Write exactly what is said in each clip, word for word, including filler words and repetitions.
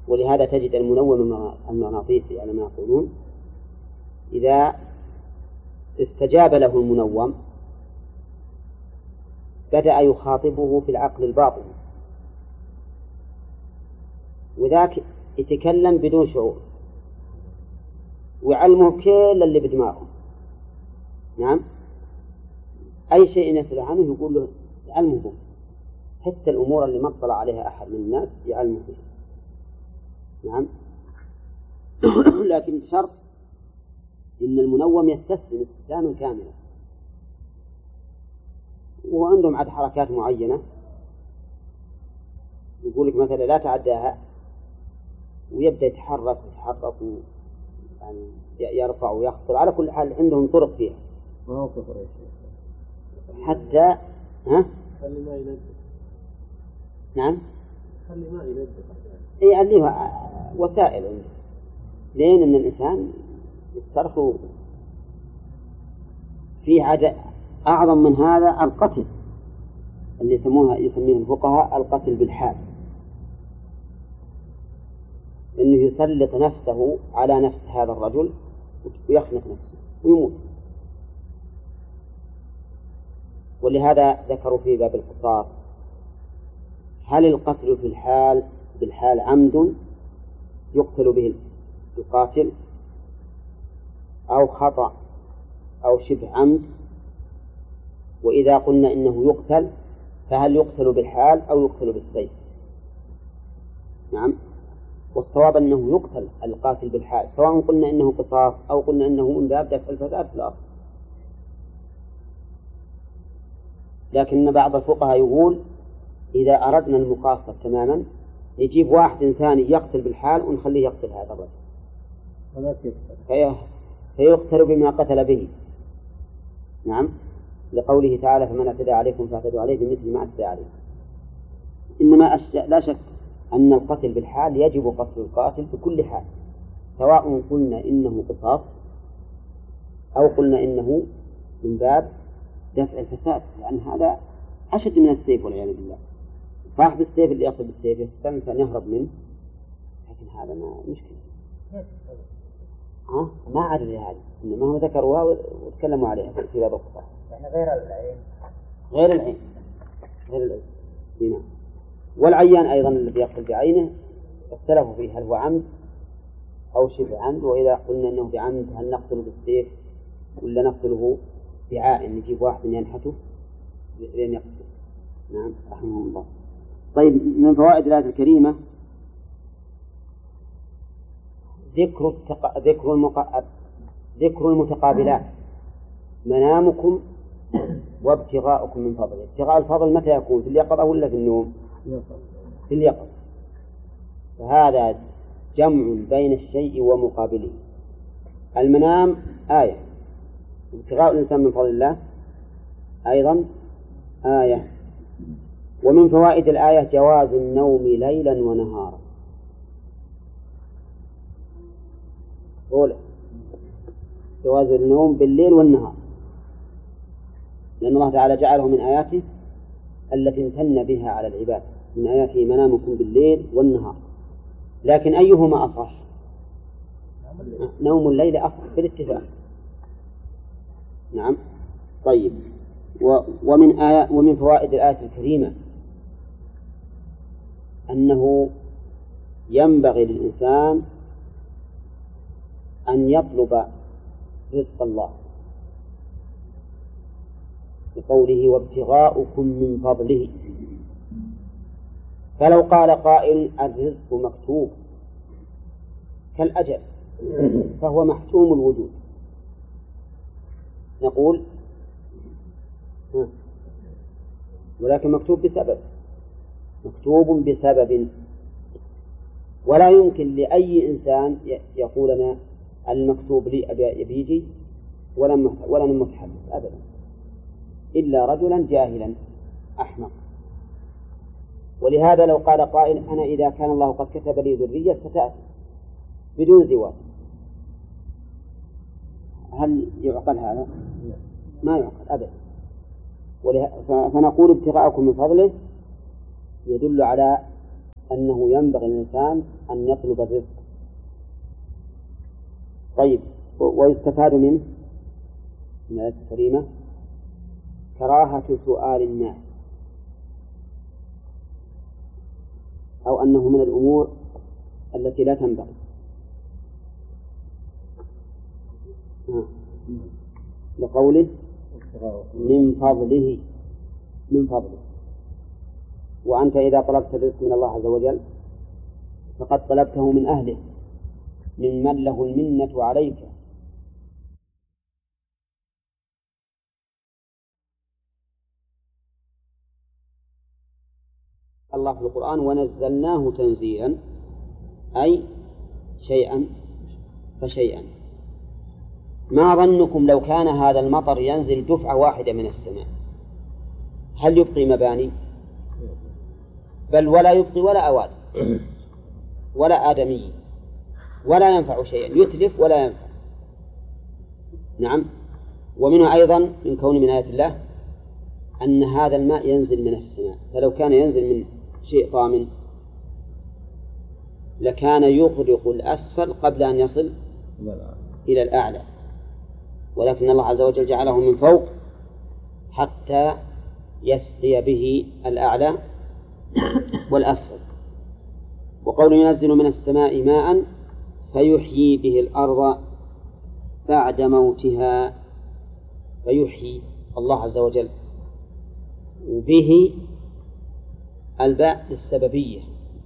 ولهذا تجد المنوم المغناطيسي على ما يقولون إذا استجاب له المنوم بدأ يخاطبه في العقل الباطن، وذاك يتكلم بدون شعور ويعلمه كل اللي بدماغه. نعم، أي شيء يسأل عنه يقول له يعلمه، حتى الأمور اللي ما اطلع عليها أحد من الناس يعلمه. نعم. لكن بشرط إن المنوم يستسلم استسلاما كاملا، وعندهم عد حركات معينة يقول لك مثلا لا تعداها، ويبدأ يتحرك ويتحرك يعني يرفع ويخطر. على كل حال عندهم طرق فيها حتى ها خلي ما ينزل. نعم خلي ما ينزل اي عليها وسائل عنده، لين ان الانسان يسترخوا. في عادة اعظم من هذا القتل اللي يسموها يسميه الفقهاء القتل بالحال، انه يسلط نفسه على نفس هذا الرجل ويخنق نفسه ويموت. ولهذا ذكروا في باب القصاص هل القتل في الحال بالحال عمد يقتل به القاتل، أو خطأ أو شبه عمد؟ وإذا قلنا إنه يقتل فهل يقتل بالحال أو يقتل بالسيف؟ نعم، والصواب أنه يقتل القاتل بالحال، سواء قلنا إنه قصاص أو قلنا إنه من باب دفع الفساد في الأرض. لكن بعض الفقهاء يقول إذا أردنا المقاصة تماما نجيب واحد ثاني يقتل بالحال ونخليه يقتل هذا الرجل فيقتل بما قتل به. نعم، لقوله تعالى فمن اعتدى عليكم فاعتدوا عليه بمثل ما اعتدى عليه. إنما لا شك أن القتل بالحال يجب قتل القاتل بكل حال، سواء قلنا إنه قصاص أو قلنا إنه من باب دفع الفساد، لأن هذا أشد من السيف والعياذ بالله. صاحب السيف اللي يقتل بالسيف يستنى أن يهرب منه، لكن هذا ما مشكلة. ها ما عاد هذه، إنما هو ذكروها وتكلموا عليها في باب القصاص. يعني غير العين غير العين غير العين هنا. والعيان أيضا الذي يقتل بعينه اختلفوا فيه هل هو عمد أو شبه عمد، وإذا قلنا أنه بعمد هل نقتله بالسيف ولا نقتله بعاء، نجيب واحد ينحته لين يقتل. نعم رحمه الله. طيب، من فوائد الآية الكريمة ذكر التق... ذكر المق... ذكر المتقابلات، منامكم وابتغاؤكم من فضله. ابتغاء الفضل متى يكون؟ في اليقظة ولا في النوم؟ في اليقظة. فهذا جمع بين الشيء ومقابله. المنام آية، ابتغاء الإنسان من فضل الله أيضا آية. ومن فوائد الآية جواز النوم ليلا ونهارا. أولا جواز النوم بالليل والنهار، لأن الله تعالى جعله من آياته التي امتن بها على العباد، من آياته منامكم بالليل والنهار. لكن أيهما أصح؟ نوم الليل أصح بالاتفاق. نعم. طيب، ومن آية ومن فوائد الآية الكريمة أنه ينبغي للإنسان أن يطلب رزق الله، بقوله وابتغاؤكم من فضله. فلو قال قائل الرزق مكتوب كالأجل فهو محتوم الوجود، نقول ولكن مكتوب بسبب، مكتوب بسبب. ولا يمكن لأي إنسان يقول أنا المكتوب لي يبيجي ولا متحدث أبدا، إلا رجلا جاهلا أحمق. ولهذا لو قال قائل أنا إذا كان الله قد كتب لي ذرية ستأتي بدون زواج، هل يعقل هذا؟ ما يعقل أبدا. فنقول ابتغاءكم من فضله يدل على أنه ينبغي للإنسان أن يطلب الرزق. طيب، ويستفاد منه من الآية الكريمة كراهة سؤال الناس، أو أنه من الأمور التي لا تنبغي. لقوله من فضله من فضله. وأنت إذا طلبت الرزق من الله عز وجل فقد طلبته من أهله، ممن له المنة عليك. الله في القرآن ونزلناه تنزيلا، أي شيئا فشيئا. ما ظنكم لو كان هذا المطر ينزل دفعة واحدة من السماء هل يبقي مباني؟ بل ولا يبقي ولا أواد ولا آدمي، ولا ينفع شيئا، يتلف ولا ينفع. نعم. ومنه أيضا من كون من آيات الله أن هذا الماء ينزل من السماء، فلو كان ينزل من شيء طامن لكان يغرق الأسفل قبل أن يصل إلى الأعلى، ولكن الله عز وجل جعله من فوق حتى يسقي به الأعلى والأسفل. وقول ينزل من السماء ماء فيحيي به الأرض بعد موتها، فيحيي الله عز وجل وبه الباء للسببية،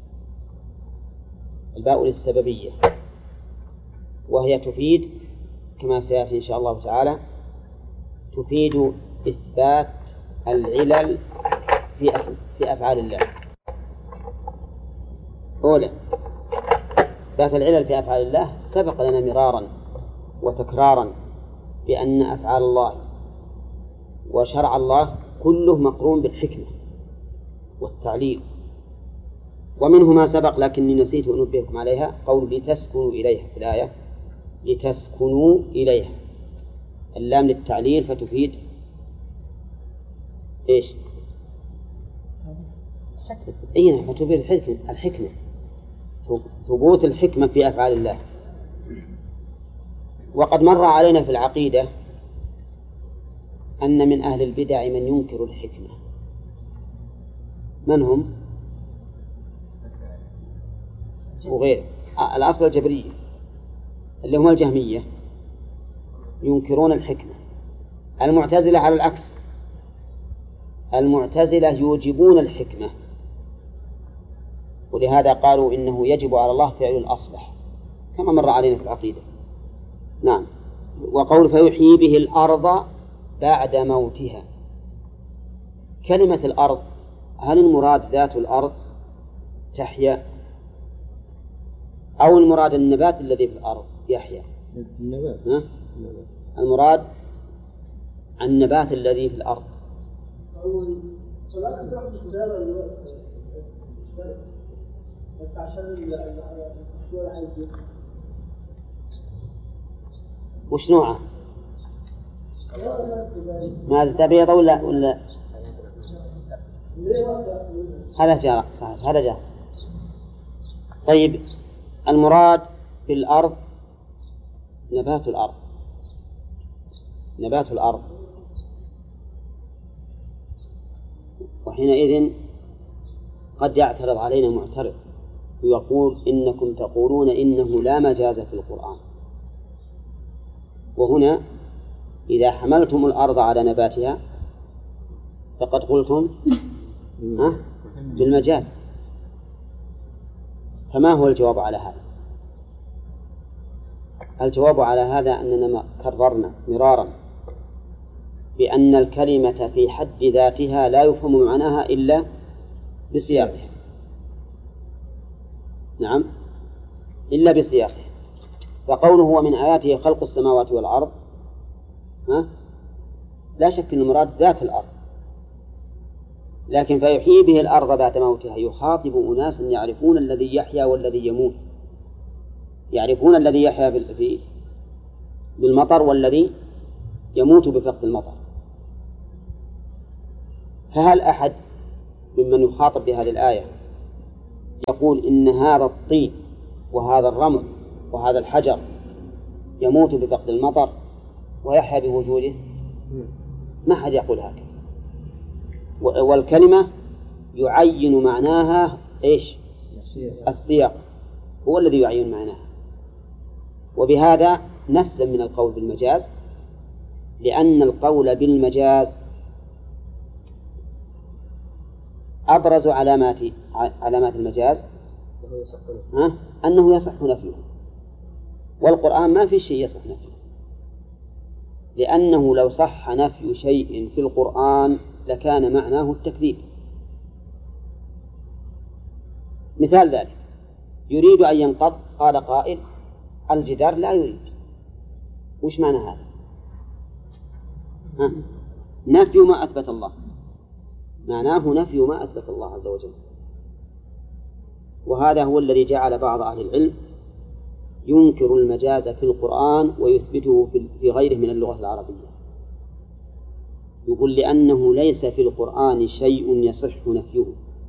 الباء للسببية، وهي تفيد كما سيأتي إن شاء الله تعالى تفيد إثبات العلل في في أفعال الله. أولا، إثبات العلل في أفعال الله سبق لنا مرارا وتكرارا بأن أفعال الله وشرع الله كله مقرون بالحكمة والتعليل. ومنه ما سبق لكني نسيت أن أنبهكم عليها، قول لتسكنوا إليها في الآية، لتسكنوا إليها، اللام للتعليل فتفيد إيش؟ أين فتفيد الحكمة، الحكمة ثبوت الحكمة في أفعال الله. وقد مر علينا في العقيدة أن من أهل البدع من ينكر الحكمة. من هم؟ وغير الأصل الجبرية اللي هم الجهمية ينكرون الحكمة. المعتزلة على العكس، المعتزلة يوجبون الحكمة، ولهذا قالوا إنه يجب على الله فعل الأصلح كما مر علينا في العقيدة. نعم. وقول فيحيي به الأرض بعد موتها، كلمة الأرض هل المراد ذات الأرض تحيا أو المراد النبات الذي في الأرض يحيا؟ النبات. المراد النبات الذي في الأرض. وش نوعه؟ ما تبيض ولا ولا هذا جاء صحيح، هذا جاء. طيب، المراد بالأرض نبات الأرض، نبات الأرض. وحينئذ قد يعترض علينا معترض ويقول إنكم تقولون إنه لا مجاز في القرآن، وهنا إذا حملتم الأرض على نباتها فقد قلتم بالمجاز. فما هو الجواب على هذا؟ الجواب على هذا أننا كررنا مرارا بأن الكلمة في حد ذاتها لا يفهم معناها إلا بسياقها. نعم، إلا بسياقه. فقوله ومن آياته خلق السماوات والأرض، ها؟ لا شك أن المراد ذات الأرض، لكن فيحيي به الأرض بعد موتها يخاطب أناس يعرفون الذي يحيا والذي يموت، يعرفون الذي يحيا في بالمطر والذي يموت بفقد المطر. فهل أحد ممن يخاطب بهذه الآية يقول إن هذا الطين وهذا الرمل وهذا الحجر يموت بفقد المطر ويحيا بوجوده، ما حد يقول هكذا. والكلمة يعين معناها إيش؟ السياق هو الذي يعين معناها. وبهذا نسلم من القول بالمجاز، لأن القول بالمجاز أبرز علامات علامات المجاز ها؟ أنه يصح نفيه، والقرآن ما في شيء يصح نفيه، لأنه لو صح نفي شيء في القرآن لكان معناه التكذيب. مثال ذلك: يريد أن ينقض، قال قائل: الجدار لا يريد. وش معنى هذا؟ ها؟ نفي ما أثبت الله، معناه نفي ما أثبت الله عز وجل. وهذا هو الذي جعل بعض أهل العلم ينكر المجاز في القرآن ويثبته في غيره من اللغة العربية، يقول لأنه ليس في القرآن شيء يصح نفيه.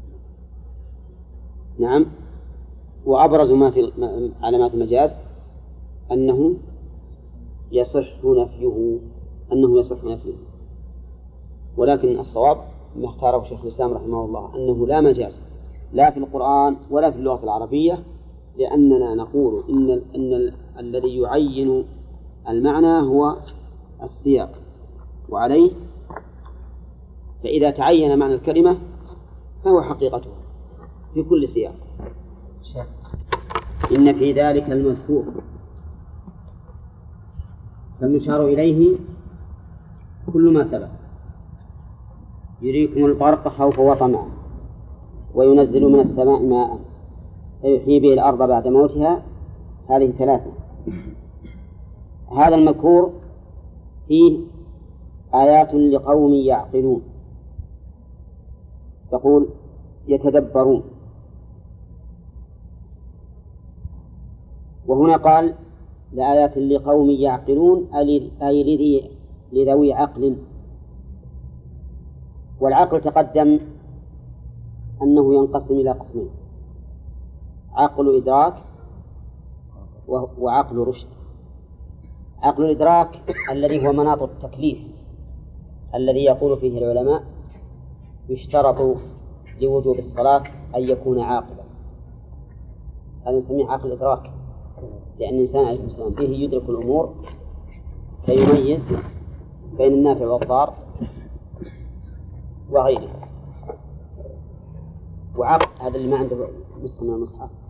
نعم. وأبرز ما في علامات المجاز أنه يصح نفيه أنه يصح نفيه ولكن الصواب ما اختاره شيخ الإسلام رحمه الله أنه لا مجاز لا في القرآن ولا في اللغة العربية، لأننا نقول إن, إن الذي يعين المعنى هو السياق، وعليه فإذا تعين معنى الكلمة فهو حقيقته في كل سياق. إن في ذلك المذكور فالمشار إليه كل ما سبق: يريكم البرق خوفا وطمعا، وينزل من السماء ماء فيحيي به الأرض بعد موتها. هذه ثلاثة. هذا المذكور فيه آيات لقوم يعقلون، تقول يتدبرون. وهنا قال لآيات لقوم يعقلون أي لذوي عقل. والعقل تقدم أنه ينقسم إلى قسمين: عقل إدراك وعقل رشد. عقل الإدراك الذي هو مناط التكليف الذي يقول فيه العلماء يشترط لوجوب الصلاة أن يكون عاقلا، هذا نسميه عقل الإدراك، لأن الإنسان عليه السلام فيه يدرك الأمور فيميز بين النافع والضار وغيره. وعقل هذا اللي ما عنده نسخة من المصحف